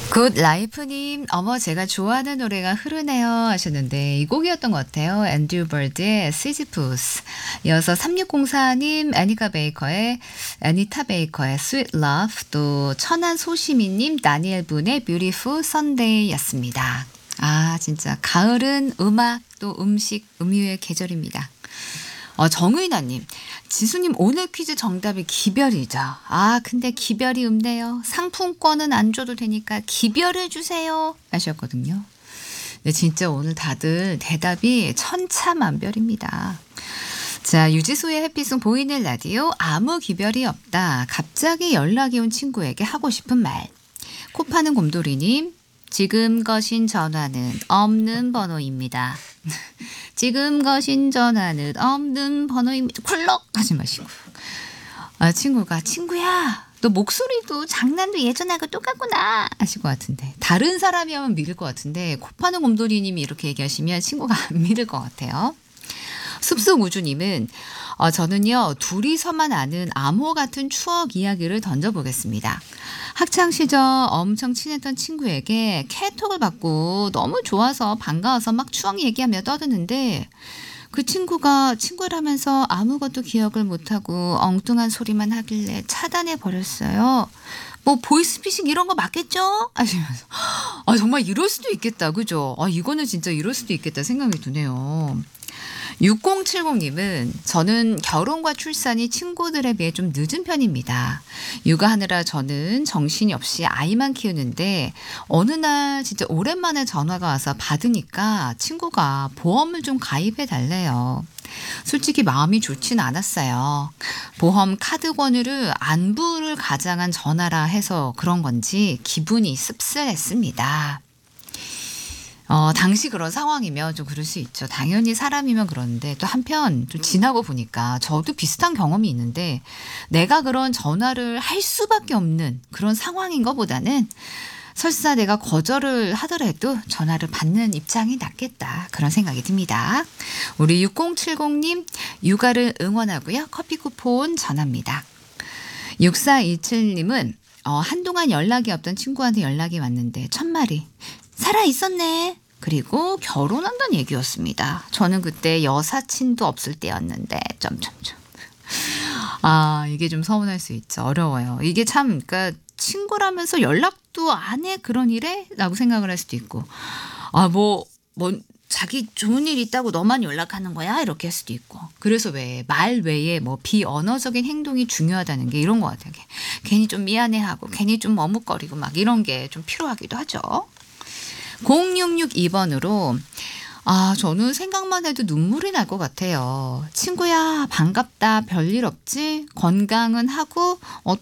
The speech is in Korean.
굿 라이프님, 어머, 제가 좋아하는 노래가 흐르네요 하셨는데, 이 곡이었던 것 같아요. 앤드류 버드의 시지푸스. 이어서 3604님, 애니타 베이커의 Sweet Love, 또 천안 소시미님, 다니엘 분의 Beautiful Sunday였습니다. 아, 진짜 가을은 음악, 또 음식, 음유의 계절입니다. 정의나님, 지수님 오늘 퀴즈 정답이 기별이죠. 아, 근데 기별이 없네요. 상품권은 안 줘도 되니까 기별을 주세요 하셨거든요. 네, 진짜 오늘 다들 대답이 천차만별입니다. 자, 유지수의 햇빛은 보이는 라디오, 아무 기별이 없다. 갑자기 연락이 온 친구에게 하고 싶은 말. 코 파는 곰돌이님, 지금 거신 전화는 없는 번호입니다. 지금 거신 전화는 없는 번호입니다. 쿨럭 하지 마시고. 친구가, 친구야, 너 목소리도 장난도 예전하고 똑같구나 하실 것 같은데, 다른 사람이 하면 믿을 것 같은데, 코 파는 곰돌이님이 이렇게 얘기하시면 친구가 안 믿을 것 같아요. 숲속 우주님은 저는요, 둘이서만 아는 암호 같은 추억 이야기를 던져보겠습니다. 학창시절 엄청 친했던 친구에게 카톡을 받고 너무 좋아서 반가워서 막 추억 얘기하며 떠드는데, 그 친구가 친구라면서 아무것도 기억을 못하고 엉뚱한 소리만 하길래 차단해 버렸어요. 뭐 보이스피싱 이런 거 맞겠죠? 하시면서, 정말 이럴 수도 있겠다, 그죠? 이거는 진짜 이럴 수도 있겠다 생각이 드네요. 6070님은 저는 결혼과 출산이 친구들에 비해 좀 늦은 편입니다. 육아하느라 저는 정신이 없이 아이만 키우는데, 어느 날 진짜 오랜만에 전화가 와서 받으니까 친구가 보험을 좀 가입해 달래요. 솔직히 마음이 좋진 않았어요. 보험 카드권유를 안부를 가장한 전화라 해서 그런 건지 기분이 씁쓸했습니다. 당시 그런 상황이면 좀 그럴 수 있죠. 당연히 사람이면 그러는데, 또 한편 좀 지나고 보니까 저도 비슷한 경험이 있는데, 내가 그런 전화를 할 수밖에 없는 그런 상황인 것보다는 설사 내가 거절을 하더라도 전화를 받는 입장이 낫겠다, 그런 생각이 듭니다. 우리 6070님 육아를 응원하고요. 커피 쿠폰 전합니다. 6427님은 한동안 연락이 없던 친구한테 연락이 왔는데 첫말이 살아 있었네. 그리고 결혼한다는 얘기였습니다. 저는 그때 여사친도 없을 때였는데 점점점. 이게 좀 서운할 수 있죠. 어려워요. 이게 참, 그러니까 친구라면서 연락도 안 해, 그런 일에? 라고 생각을 할 수도 있고, 뭐 자기 좋은 일 있다고 너만 연락하는 거야? 이렇게 할 수도 있고. 그래서 왜 말 외에 뭐 비언어적인 행동이 중요하다는 게 이런 것 같아요. 괜히 좀 미안해하고 괜히 좀 머뭇거리고 막 이런 게 좀 필요하기도 하죠. 0662번으로 저는 생각만 해도 눈물이 날 것 같아요. 친구야, 반갑다. 별일 없지? 건강은 하고